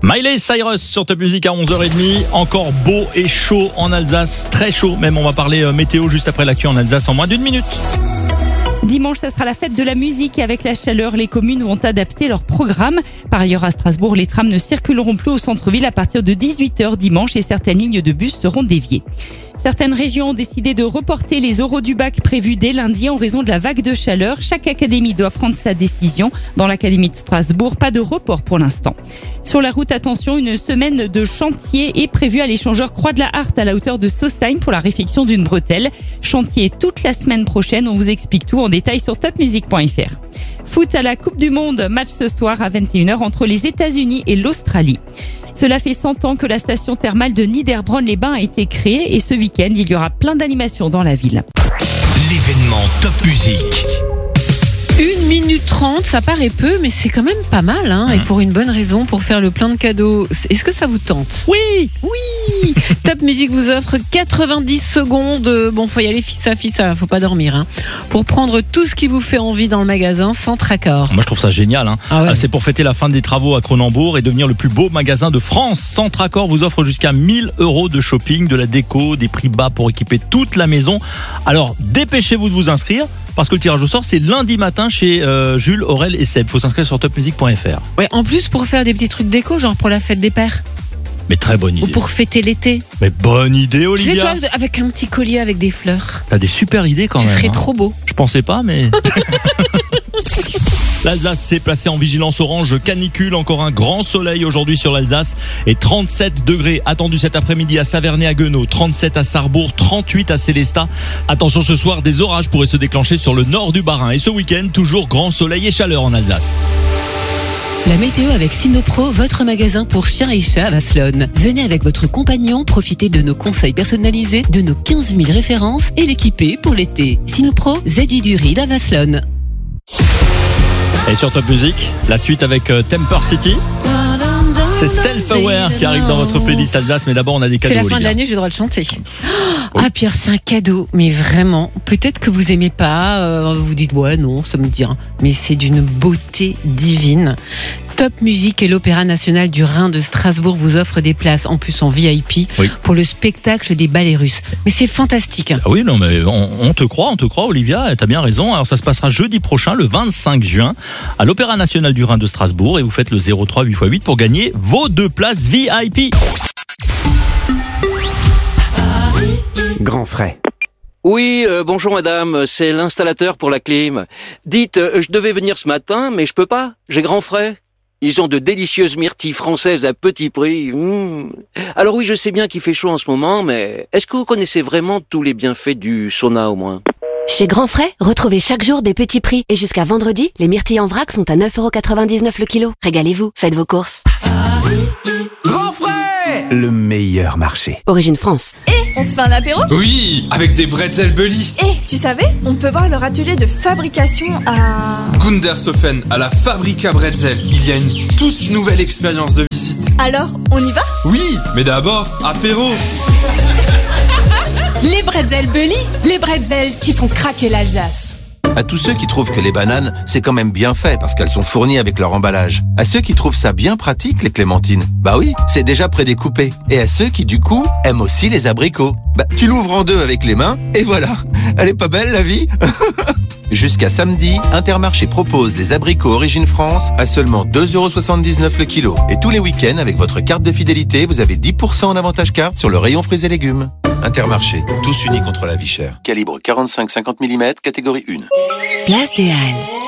Miley Cyrus sur Top Music à 11h30. Encore beau et chaud en Alsace, très chaud même. On va parler météo juste après l'actu en Alsace en moins d'une minute. Dimanche, ça sera la fête de la musique et avec la chaleur, les communes vont adapter leur programme. Par ailleurs, à Strasbourg, les trams ne circuleront plus au centre-ville à partir de 18h dimanche et certaines lignes de bus seront déviées. Certaines régions ont décidé de reporter les oraux du bac prévus dès lundi en raison de la vague de chaleur. Chaque académie doit prendre sa décision. Dans l'académie de Strasbourg, pas de report pour l'instant. Sur la route, attention, une semaine de chantier est prévue à l'échangeur Croix de la Harte à la hauteur de Sausheim pour la réfection d'une bretelle. Chantier toute la semaine prochaine. On vous explique tout en détail sur topmusic.fr. Foot à la Coupe du Monde, match ce soir à 21h entre les États-Unis et l'Australie. Cela fait 100 ans que la station thermale de Niederbronn-les-Bains a été créée et ce week-end, il y aura plein d'animations dans la ville. L'événement Top Music. 1 minute 30, ça paraît peu, mais c'est quand même pas mal, hein. Et pour une bonne raison, pour faire le plein de cadeaux. Est-ce que ça vous tente ? Oui. Top Music vous offre 90 secondes. Bon, faut y aller fissa, faut pas dormir, hein. Pour prendre tout ce qui vous fait envie dans le magasin sans traccord. Moi je trouve ça génial, hein. Ah ouais. C'est pour fêter la fin des travaux à Cronenbourg et devenir le plus beau magasin de France. Centraccord vous offre jusqu'à 1000 € de shopping, de la déco, des prix bas pour équiper toute la maison. Alors dépêchez-vous de vous inscrire parce que le tirage au sort c'est lundi matin chez Jules, Aurel et Seb. Faut s'inscrire sur topmusic.fr. Ouais, en plus pour faire des petits trucs déco, genre pour la fête des pères. Mais très bonne idée. Ou pour fêter l'été. Mais bonne idée, Olivia. Tu sais, toi, avec un petit collier avec des fleurs. T'as des super idées quand même. Tu serais hein. trop beau. Je pensais pas, mais... L'Alsace s'est placée en vigilance orange canicule. Encore un grand soleil aujourd'hui sur l'Alsace. Et 37 degrés attendus cet après-midi à Savernay-à-Guenot, 37 à Sarrebourg, 38 à Sélestat. Attention, ce soir, des orages pourraient se déclencher sur le nord du Bas-Rhin. Et ce week-end, toujours grand soleil et chaleur en Alsace. La météo avec Sinopro, votre magasin pour chiens et chats à Vasselonne. Venez avec votre compagnon, profitez de nos conseils personnalisés, de nos 15 000 références et l'équiper pour l'été. Sinopro, ZI du Ride à Vasselonne. Et sur Top Music, la suite avec Temper City. C'est Self-Aware qui arrive dans votre playlist Alsace, mais d'abord on a des cadeaux. C'est la fin de Olivia. l'année, j'ai le droit de chanter. Ah Pierre, c'est un cadeau, mais vraiment, peut-être que vous aimez pas, vous dites ouais non, ça me dit rien, mais c'est d'une beauté divine. Top Music et l'Opéra National du Rhin de Strasbourg vous offrent des places en plus en VIP pour le spectacle des ballets russes. Mais c'est fantastique. Ah oui, non, mais on te croit, Olivia, t'as bien raison. Alors ça se passera jeudi prochain, le 25 juin, à l'Opéra National du Rhin de Strasbourg, et vous faites le 03 8x8 pour gagner vos 2 places VIP. Grand frais. Oui, bonjour madame, c'est l'installateur pour la clim. Dites, je devais venir ce matin, mais je peux pas, j'ai grand frais. Ils ont de délicieuses myrtilles françaises à petit prix. Alors oui, je sais bien qu'il fait chaud en ce moment, mais est-ce que vous connaissez vraiment tous les bienfaits du sauna au moins ? Chez Grand Frais, retrouvez chaque jour des petits prix. Et jusqu'à vendredi, les myrtilles en vrac sont à 9,99 € le kilo. Régalez-vous, faites vos courses. Grand frais, le meilleur marché. Origine France. On se fait un apéro ? Oui, avec des bretzels Bully. Tu savais ? On peut voir leur atelier de fabrication à... Gundershofen, à la Fabrica Bretzel. Il y a une toute nouvelle expérience de visite. Alors, on y va ? Oui, mais d'abord, apéro. Les bretzels Bully, les bretzels qui font craquer l'Alsace. À tous ceux qui trouvent que les bananes, c'est quand même bien fait parce qu'elles sont fournies avec leur emballage. À ceux qui trouvent ça bien pratique, les clémentines. Bah oui, c'est déjà prédécoupé. Et à ceux qui, du coup, aiment aussi les abricots. Bah, tu l'ouvres en deux avec les mains et voilà. Elle est pas belle, la vie ? Jusqu'à samedi, Intermarché propose les abricots Origine France à seulement 2,79 € le kilo. Et tous les week-ends, avec votre carte de fidélité, vous avez 10% en avantage carte sur le rayon fruits et légumes. Intermarché, tous unis contre la vie chère. Calibre 45-50 mm, catégorie 1. Place des Halles.